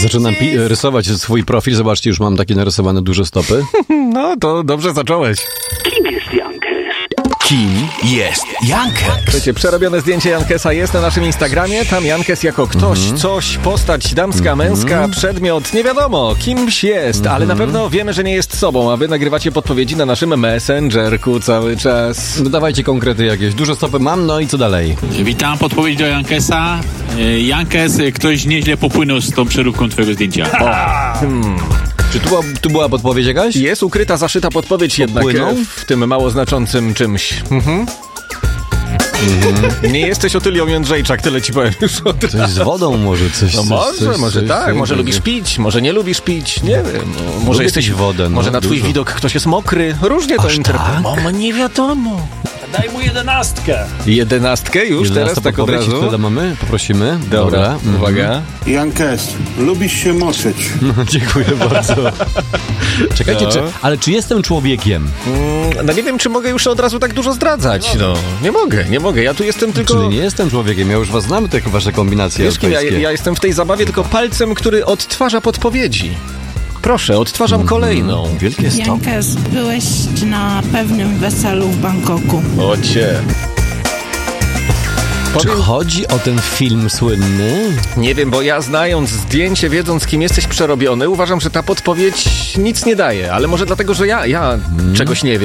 Zaczynam rysować swój profil. Zobaczcie, już mam takie narysowane duże stopy. No, to dobrze zacząłeś. Kim jest Jankes? Kim jest Jankes? Słuchajcie, przerobione zdjęcie Jankesa jest na naszym Instagramie. Tam Jankes jako ktoś, coś, postać damska, męska, przedmiot, nie wiadomo, kimś jest, ale na pewno wiemy, że nie jest sobą, a wy nagrywacie podpowiedzi na naszym Messengerku cały czas. No dawajcie konkrety jakieś. Duże stopy mam, no i co dalej? Witam, podpowiedź do Jankesa. Jankes, ktoś nieźle popłynął z tą przeróbką twojego zdjęcia. Czy tu była podpowiedź jakaś? Jest ukryta, zaszyta podpowiedź jednak Popłynął? w tym mało znaczącym czymś. Nie jesteś Otylią Jędrzejczak, tyle ci powiem już od razu. Coś z wodą może, coś. No może tak, może lubisz pić, może nie lubisz pić, nie wiem. No, może Lubię jesteś pić wodę, no, może na twój dużo. widok ktoś jest mokry, różnie to interpretuje. tak? No nie wiadomo. Daj mu 11. 11 już teraz tak od razu. Wtedy mamy? Poprosimy. Dobra, uwaga. Jankes, lubisz się moczyć. No, dziękuję bardzo. Czekajcie, No. czy jestem człowiekiem? No nie wiem, czy mogę już od razu tak dużo zdradzać. No, nie mogę. Ja tu jestem tylko... Czyli nie jestem człowiekiem, ja już was znam, te wasze kombinacje Wiesz, kim europejskie. ja jestem w tej zabawie tylko palcem, który odtwarza podpowiedzi. Proszę, odtwarzam kolejną. Wielkie stopy. Jankes, byłeś na pewnym weselu w Bangkoku. Ocie. Czy chodzi o ten film słynny? Nie wiem, bo ja znając zdjęcie, wiedząc kim jesteś przerobiony, uważam, że ta podpowiedź nic nie daje, ale może dlatego, że ja czegoś nie wiem.